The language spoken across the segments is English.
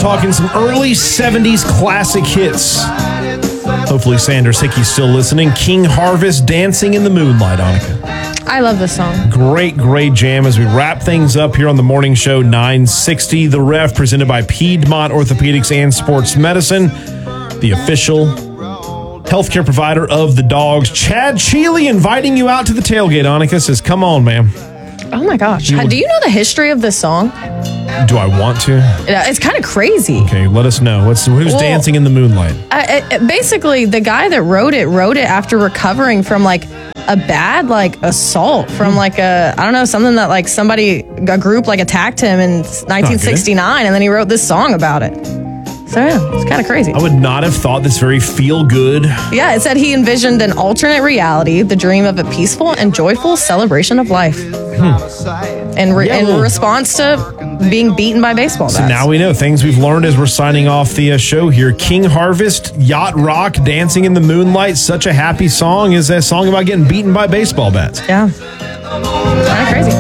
talking some early 70s classic hits. Hopefully Sanders Hickey's still listening. King Harvest, Dancing in the Moonlight, Annika. I love this song. Great jam as we wrap things up here on the morning show, 960. The Ref, presented by Piedmont Orthopedics and Sports Medicine, the official healthcare provider of the Dogs. Chad Cheeley inviting you out to the tailgate, Annika, says, come on, ma'am. Oh, my gosh. Do you know the history of this song? Do I want to? Yeah, it's kind of crazy. Okay, let us know. Who's Dancing in the Moonlight? Basically, the guy that wrote it after recovering from like a bad assault from something that a group attacked him in 1969, and then he wrote this song about it. So yeah, it's kind of crazy. I would not have thought this very feel good. Yeah, it said he envisioned an alternate reality, the dream of a peaceful and joyful celebration of life. In response to being beaten by baseball bats. So now we know things we've learned as we're signing off the show here. King Harvest, Yacht Rock, Dancing in the Moonlight, such a happy song, is a song about getting beaten by baseball bats. Yeah. Kind of crazy.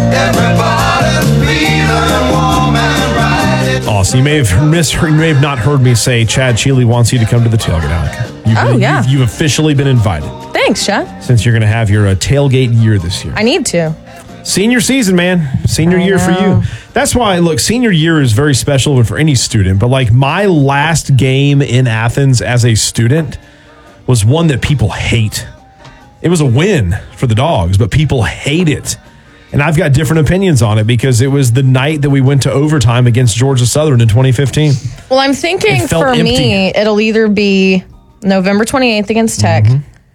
Awesome. You may have not heard me say Chad Cheeley wants you to come to the tailgate, Annika. You've officially been invited. Thanks, Chad. Since you're going to have your tailgate year this year. I need to. Senior season, man. Senior year for you. That's why, look, senior year is very special for any student. But my last game in Athens as a student was one that people hate. It was a win for the Dogs, but people hate it. And I've got different opinions on it because it was the night that we went to overtime against Georgia Southern in 2015. Well, I'm thinking for empty. Me, it'll either be November 28th against Tech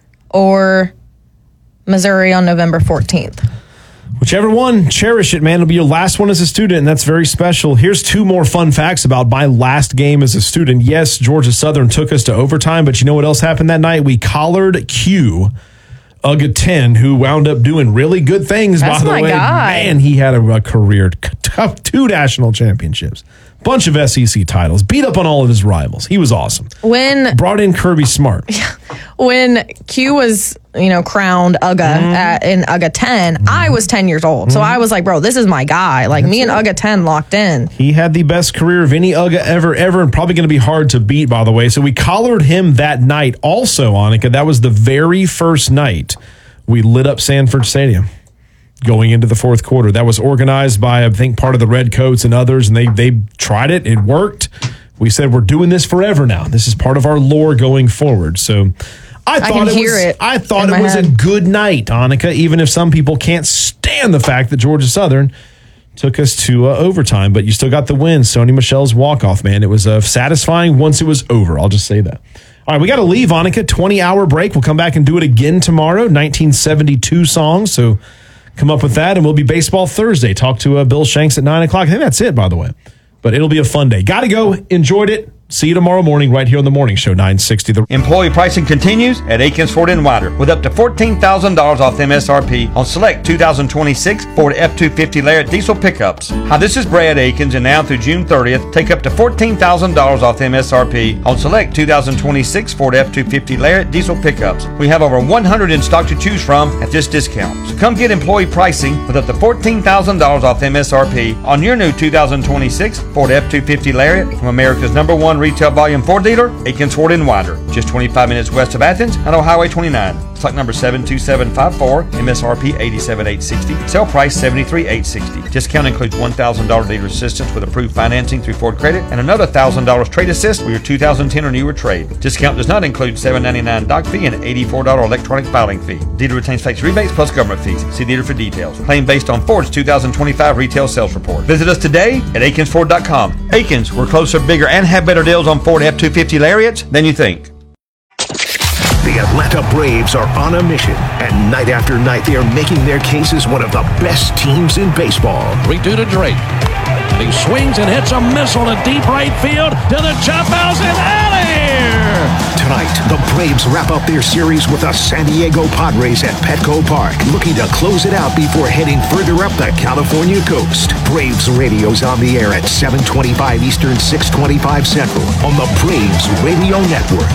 or Missouri on November 14th. Whichever one, cherish it, man. It'll be your last one as a student, and that's very special. Here's 2 more fun facts about my last game as a student. Yes, Georgia Southern took us to overtime, but you know what else happened that night? We collared Q, UGA 10, who wound up doing really good things, by the way. Guy. Man, he had a career, 2 national championships, bunch of SEC titles, beat up on all of his rivals. He was awesome. Brought in Kirby Smart. When Q was, crowned UGA in UGA 10, I was 10 years old. So I was like, bro, this is my guy. Me and UGA 10 locked in. He had the best career of any UGA ever, and probably going to be hard to beat, by the way. So we collared him that night. Also, Annika, that was the very first night we lit up Sanford Stadium going into the fourth quarter. That was organized by, I think, part of the Redcoats and others, and they tried it. It worked. We said, we're doing this forever now. This is part of our lore going forward. So I thought it was a good night, Annika, even if some people can't stand the fact that Georgia Southern took us to overtime, but you still got the win. Sony Michelle's walk-off, man. It was satisfying once it was over. I'll just say that. All right, we got to leave, Annika. 20-hour break. We'll come back and do it again tomorrow. 1972 songs, so come up with that, and we'll be Baseball Thursday. Talk to Bill Shanks at 9 o'clock. I think that's it, by the way. But it'll be a fun day. Got to go. Enjoyed it. See you tomorrow morning right here on the Morning Show, 960. Employee pricing continues at Akins Ford & Wider with up to $14,000 off MSRP on select 2026 Ford F-250 Lariat diesel pickups. Hi, this is Brad Akins, and now through June 30th, take up to $14,000 off MSRP on select 2026 Ford F-250 Lariat diesel pickups. We have over 100 in stock to choose from at this discount. So come get employee pricing with up to $14,000 off MSRP on your new 2026 Ford F-250 Lariat from America's #1 retail volume Ford dealer, Akins Ford & Wider, just 25 minutes west of Athens and on Highway 29. Stock number 72754, MSRP $87,860, sale price $73,860. Discount includes $1,000 dealer assistance with approved financing through Ford Credit and another $1,000 trade assist for your 2010 or newer trade. Discount does not include $7.99 doc fee and $84 electronic filing fee. Dealer retains tax rebates plus government fees. See dealer for details. Claim based on Ford's 2025 retail sales report. Visit us today at AkinsFord.com. Akins, we're closer, bigger, and have better deals on Ford F-250 Lariats than you think. The Atlanta Braves are on a mission, and night after night they are making their case as one of the best teams in baseball. 3-2 to Drake. And he swings and hits a missile to deep right field to the jump house and out of here! Tonight, the Braves wrap up their series with the San Diego Padres at Petco Park, looking to close it out before heading further up the California coast. Braves Radio's on the air at 7:25 Eastern, 6:25 Central on the Braves Radio Network.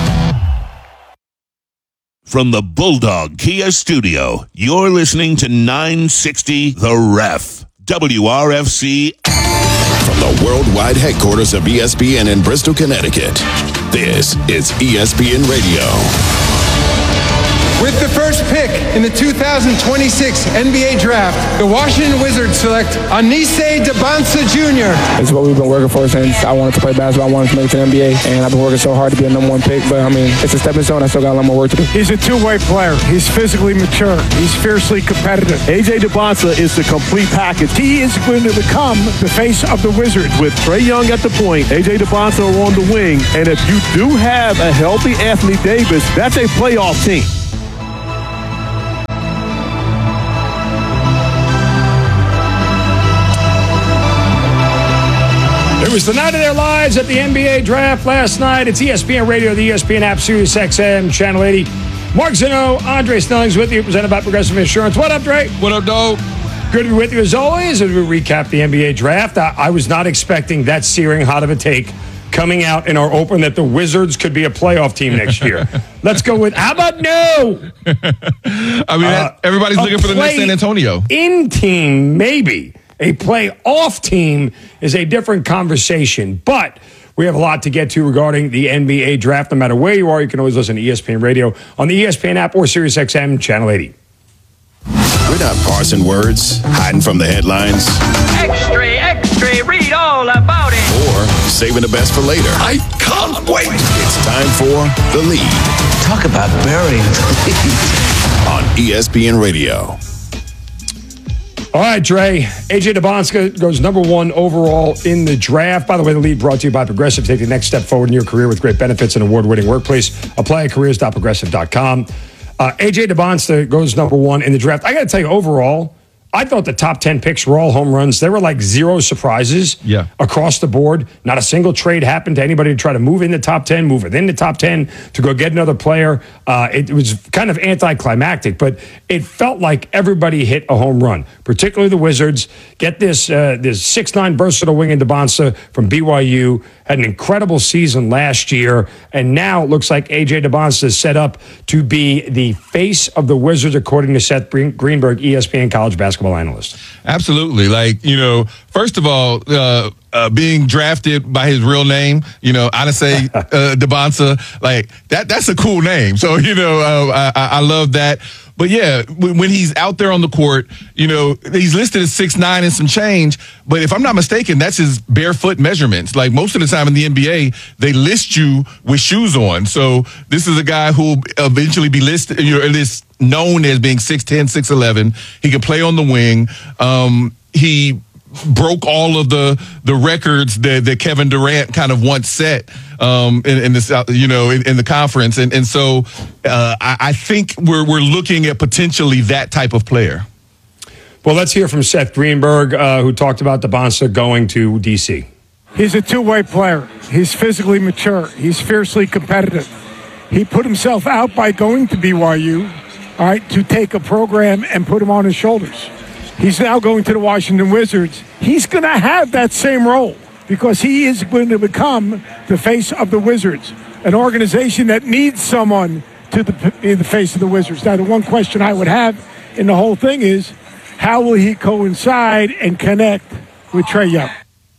From the Bulldog Kia Studio, you're listening to 960 The Ref. WRFC. From the World nationwide headquarters of ESPN in Bristol, Connecticut. This is ESPN Radio. With the first pick in the 2026 NBA Draft, the Washington Wizards select Anise Debonsa Jr. It's what we've been working for since I wanted to play basketball. I wanted to make it to the NBA, and I've been working so hard to be a number one pick. But, I mean, it's a stepping stone. I still got a lot more work to do. He's a two-way player. He's physically mature. He's fiercely competitive. A.J. Debonsa is the complete package. He is going to become the face of the Wizards. With Trae Young at the point, A.J. Debonsa on the wing, and if you do have a healthy Anthony Davis, that's a playoff team. It was the night of their lives at the NBA Draft last night. It's ESPN Radio, the ESPN app, Sirius XM, Channel 80. Mark Zeno, Andre Snelling's with you, presented by Progressive Insurance. What up, Dre? What up, dog? Good to be with you as always as we recap the NBA Draft. I was not expecting that searing hot of a take coming out in our open that the Wizards could be a playoff team next year. Let's go with, how about no? I mean, everybody's looking for the next San Antonio. In team, maybe. A playoff team is a different conversation, but we have a lot to get to regarding the NBA Draft. No matter where you are, you can always listen to ESPN Radio on the ESPN app or Sirius XM Channel 80. We're not parsing words, hiding from the headlines. Extra, extra, read all about it. Or saving the best for later. I can't wait. It's time for The Lead. Talk about burying the lead. On ESPN Radio. All right, Dre. A.J. Debonsa goes number one overall in the draft. By the way, the lead brought to you by Progressive. Take the next step forward in your career with great benefits and award-winning workplace. Apply at careers.progressive.com. A.J. Debonsa goes number one in the draft. I got to tell you, overall, I thought the top 10 picks were all home runs. There were like zero surprises across the board. Not a single trade happened to anybody to try to move in the top 10, move within the top 10 to go get another player. It was kind of anticlimactic, but it felt like everybody hit a home run, particularly the Wizards. Get this 6'9" versatile wing in Debonsa from BYU. Had an incredible season last year, and now it looks like A.J. Debonsa is set up to be the face of the Wizards, according to Seth Greenberg, ESPN college basketball analyst. Absolutely. Like, first of all, being drafted by his real name, Anise Debonsa, like that's a cool name. So, I love that. But yeah, when he's out there on the court, he's listed as 6'9" and some change. But if I'm not mistaken, that's his barefoot measurements. Like most of the time in the NBA, they list you with shoes on. So this is a guy who will eventually be listed, at least known as being 6'10", 6'11". He can play on the wing. He broke all of the records that Kevin Durant kind of once set in this, in the conference, and so I think we're looking at potentially that type of player. Well, let's hear from Seth Greenberg, who talked about Debonsa going to DC. He's a two-way player. He's physically mature. He's fiercely competitive. He put himself out by going to BYU, all right, to take a program and put him on his shoulders. He's now going to the Washington Wizards. He's going to have that same role because he is going to become the face of the Wizards, an organization that needs someone to be the face of the Wizards. Now, the one question I would have in the whole thing is, how will he coincide and connect with Trae Young?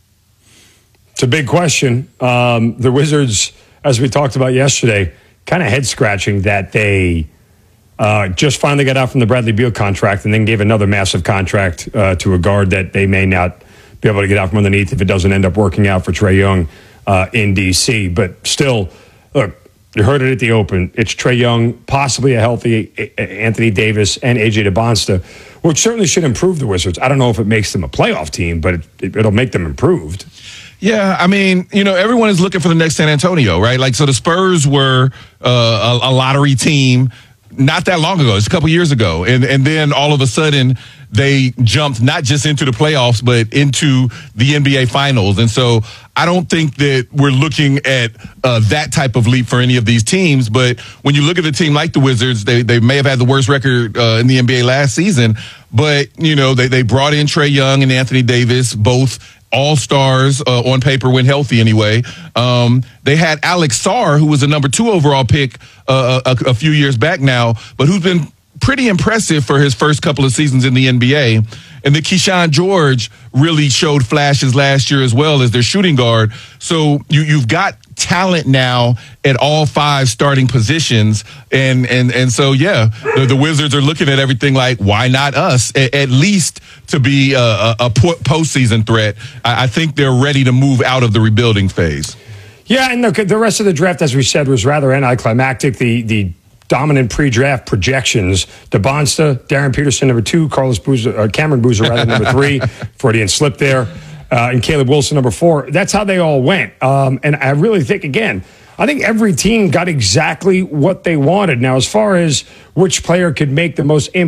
It's a big question. The Wizards, as we talked about yesterday, kind of head-scratching that they just finally got out from the Bradley Beal contract and then gave another massive contract to a guard that they may not be able to get out from underneath if it doesn't end up working out for Trae Young in D.C. But still, look, you heard it at the open. It's Trae Young, possibly a healthy Anthony Davis and A.J. Debonsa, which certainly should improve the Wizards. I don't know if it makes them a playoff team, but it'll make them improved. Yeah, I mean, everyone is looking for the next San Antonio, right? Like, so the Spurs were a lottery team not that long ago. It's a couple years ago. And then all of a sudden they jumped not just into the playoffs, but into the NBA finals. And so I don't think that we're looking at that type of leap for any of these teams. But when you look at a team like the Wizards, they may have had the worst record in the NBA last season. But, they brought in Trae Young and Anthony Davis, both all-stars on paper when healthy anyway. They had Alex Sarr, who was a number 2 overall pick a few years back now, but who's been pretty impressive for his first couple of seasons in the NBA. And then Keyshawn George really showed flashes last year as well as their shooting guard. So you've got talent now at all 5 starting positions. And so, yeah, the Wizards are looking at everything like, why not us? At least to be a postseason threat. I think they're ready to move out of the rebuilding phase. Yeah, and the rest of the draft, as we said, was rather anticlimactic. The dominant pre-draft projections: DeBonsta, Darren Peterson, number 2, Cameron Boozer, rather, number 3, Freudian slip there, and Caleb Wilson, number 4. That's how they all went. And I really think, again, I think every team got exactly what they wanted. Now, as far as which player could make the most impact,